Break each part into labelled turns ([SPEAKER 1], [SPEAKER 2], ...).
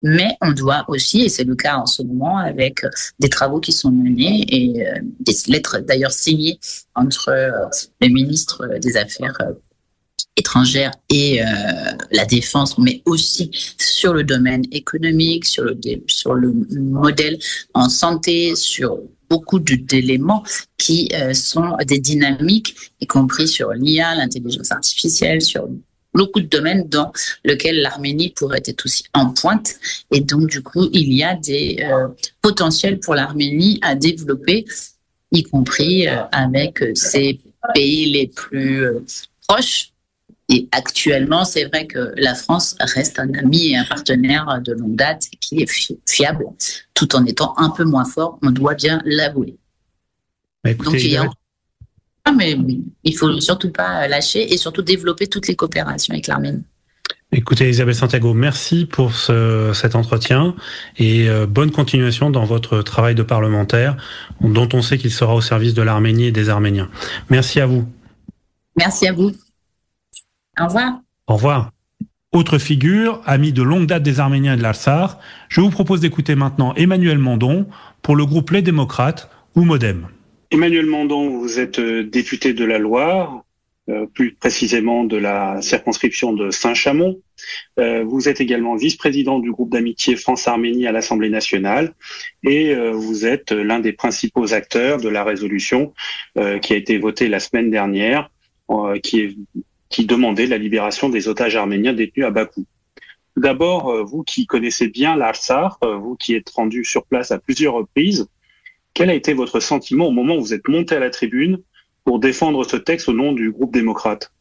[SPEAKER 1] Mais on doit aussi, et c'est le cas en ce moment, avec des travaux qui sont menés et des lettres d'ailleurs signées entre le ministre des Affaires étrangères et la défense, mais aussi sur le domaine économique, sur le modèle en santé, sur beaucoup d'éléments qui sont des dynamiques, y compris sur l'IA, l'intelligence artificielle, sur beaucoup de domaines dans lesquels l'Arménie pourrait être aussi en pointe. Et donc, du coup, il y a des potentiels pour l'Arménie à développer, y compris avec ses pays les plus proches. Et actuellement, c'est vrai que la France reste un ami et un partenaire de longue date qui est fiable, tout en étant un peu moins fort, on doit bien l'avouer.
[SPEAKER 2] Écoutez,
[SPEAKER 1] donc, il y a mais il faut surtout pas lâcher et surtout développer toutes les coopérations avec l'Arménie.
[SPEAKER 2] Écoutez, Isabelle Santiago, merci pour cet entretien et bonne continuation dans votre travail de parlementaire, dont on sait qu'il sera au service de l'Arménie et des Arméniens. Merci à vous.
[SPEAKER 1] Merci à vous. Au revoir.
[SPEAKER 2] Au revoir. Autre figure, ami de longue date des Arméniens et de l'Artsakh, je vous propose d'écouter maintenant Emmanuel Mandon pour le groupe Les Démocrates ou MoDem.
[SPEAKER 3] Emmanuel Mandon, vous êtes député de la Loire, plus précisément de la circonscription de Saint-Chamond. Vous êtes également vice-président du groupe d'amitié France-Arménie à l'Assemblée nationale et vous êtes l'un des principaux acteurs de la résolution qui a été votée la semaine dernière, qui demandait la libération des otages arméniens détenus à Bakou. Tout d'abord, vous qui connaissez bien l'Artsakh, vous qui êtes rendu sur place à plusieurs reprises, quel a été votre sentiment au moment où vous êtes monté à la tribune pour défendre ce texte au nom du groupe démocrate?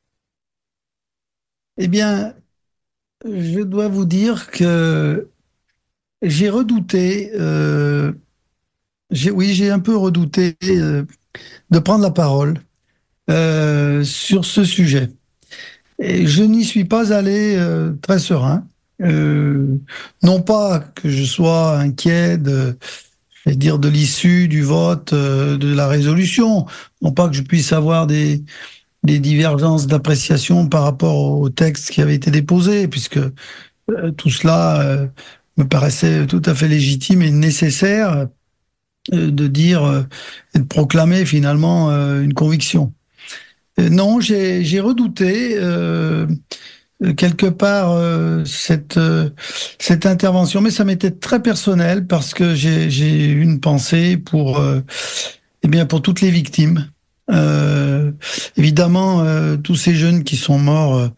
[SPEAKER 4] Eh bien, je dois vous dire que j'ai redouté, j'ai un peu redouté de prendre la parole sur ce sujet. Et je n'y suis pas allé très serein. Non pas que je sois inquiet de l'issue du vote de la résolution, non pas que je puisse avoir des divergences d'appréciation par rapport au texte qui avait été déposé, puisque tout cela me paraissait tout à fait légitime et nécessaire de dire et de proclamer finalement une conviction. Non, j'ai redouté quelque part cette intervention, mais ça m'était très personnel parce que j'ai une pensée pour pour toutes les victimes. Évidemment, tous ces jeunes qui sont morts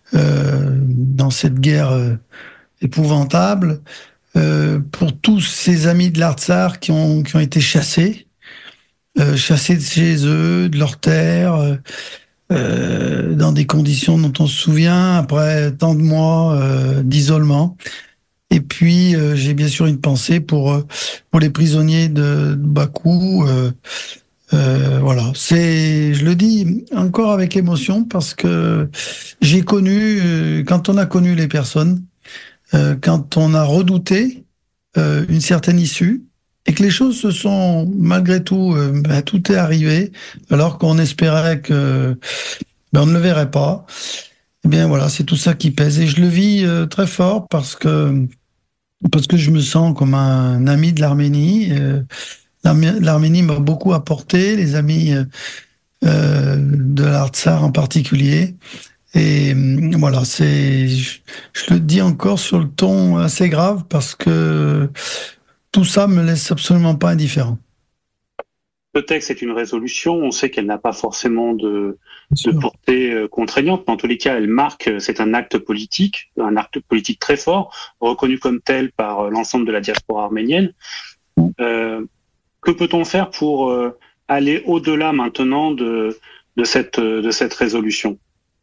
[SPEAKER 4] dans cette guerre épouvantable, pour tous ces amis de l'Artsakh qui ont été chassés de chez eux, de leurs terres, dans des conditions dont on se souvient après tant de mois d'isolement. Et puis j'ai bien sûr une pensée pour les prisonniers de Bakou. Voilà, je le dis encore avec émotion parce que j'ai connu, quand on a connu les personnes, quand on a redouté une certaine issue, et que les choses se sont, malgré tout, tout est arrivé, alors qu'on espérait que on ne le verrait pas. Eh bien voilà, c'est tout ça qui pèse. Et je le vis très fort parce que je me sens comme un ami de l'Arménie. L'Arménie m'a beaucoup apporté, les amis de l'Artsakh en particulier. Et voilà, je le dis encore sur le ton assez grave parce que tout ça me laisse absolument pas indifférent.
[SPEAKER 3] Le texte est une résolution, on sait qu'elle n'a pas forcément de portée contraignante, mais en tous les cas, elle marque, c'est un acte politique très fort, reconnu comme tel par l'ensemble de la diaspora arménienne. Que peut-on faire pour aller au-delà maintenant de cette résolution?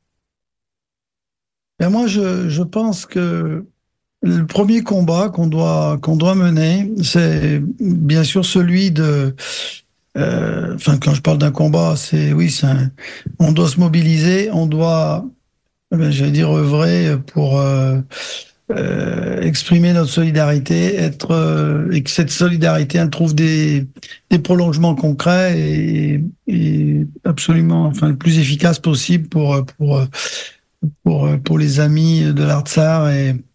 [SPEAKER 4] Et moi, je pense que le premier combat qu'on doit mener, c'est bien sûr celui de... quand je parle d'un combat, on doit se mobiliser, on doit, œuvrer pour exprimer notre solidarité, et que cette solidarité, elle trouve des prolongements concrets et absolument, le plus efficace possible pour les amis de l'Artsakh